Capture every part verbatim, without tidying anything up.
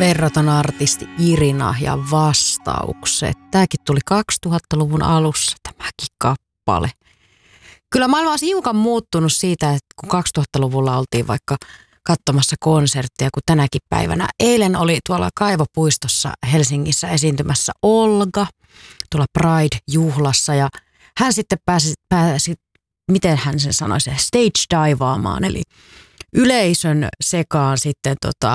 Verraton artisti Irina ja vastaukset. Tämäkin tuli kaksituhattaluvun alussa, tämäkin kappale. Kyllä maailma on hiukan muuttunut siitä, että kun kaksituhattaluvulla oltiin vaikka katsomassa konserttia, kun tänäkin päivänä. Eilen oli tuolla Kaivopuistossa Helsingissä esiintymässä Olga, tuolla Pride-juhlassa, ja hän sitten pääsi, pääsi miten hän sen sanoisi, stage divaamaan, eli yleisön sekaan sitten tota,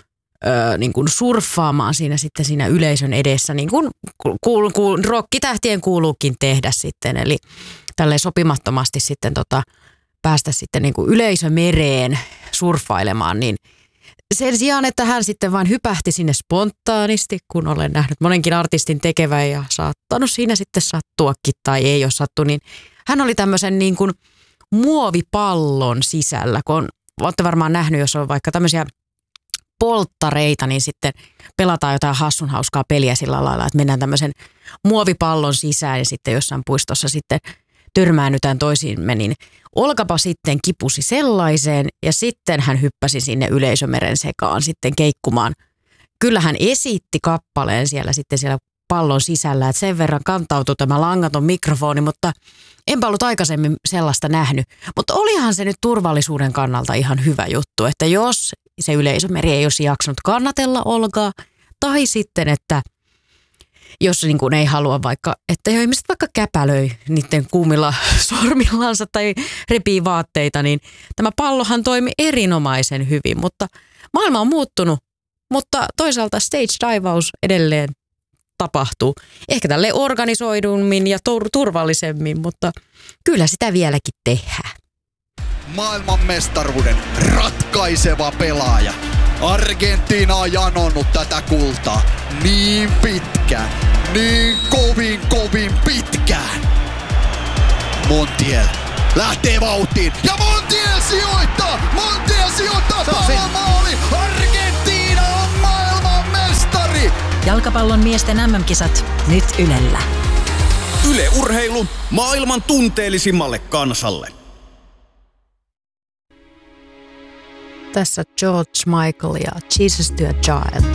ö, niin kuin surffaamaan siinä sitten siinä yleisön edessä, niin kuin kuul, kuul, rokkitähtien kuuluukin tehdä sitten, eli tälleen sopimattomasti sitten tota, päästä sitten niin kuin yleisömereen surffailemaan, niin sen sijaan, että hän sitten vain hypähti sinne spontaanisti, kun olen nähnyt monenkin artistin tekevän ja saattanut siinä sitten sattuakin tai ei ole sattu, niin hän oli tämmöisen niin kuin muovipallon sisällä, kun olette varmaan nähnyt, jos on vaikka tämmöisiä polttareita, niin sitten pelataan jotain hassun hauskaa peliä sillä lailla, että mennään tämmöisen muovipallon sisään ja sitten jossain puistossa sitten törmäännytään toisiimme, niin Olkapa sitten kipusi sellaiseen ja sitten hän hyppäsi sinne yleisömeren sekaan sitten keikkumaan. Kyllä hän esitti kappaleen siellä sitten siellä pallon sisällä, että sen verran kantautui tämä langaton mikrofoni, mutta enpä ollut aikaisemmin sellaista nähnyt. Mutta olihan se nyt turvallisuuden kannalta ihan hyvä juttu, että jos se yleisömeri ei olisi jaksanut kannatella Olgaa, tai sitten, että jos niin kuin ei halua vaikka, että ihmiset vaikka käpälöi niiden kuumilla sormillansa tai repii vaatteita, niin tämä pallohan toimi erinomaisen hyvin, mutta maailma on muuttunut, mutta toisaalta stage divaus edelleen tapahtuu. Ehkä tälle organisoidummin ja tur- turvallisemmin, mutta kyllä sitä vieläkin tehdään. Maailmanmestaruuden ratkaiseva pelaaja. Argentiina on janonnut tätä kultaa niin pitkään, niin kovin kovin pitkään. Montiel lähtee vauhtiin ja Montiel sijoittaa! Montiel sijoittaa palomaali! Argentiina on maailmanmestari! Jalkapallon miesten M M-kisat nyt Ylellä. Yle Urheilu maailman tunteellisimmalle kansalle. Tässä George Michael ja Jesus to a Child.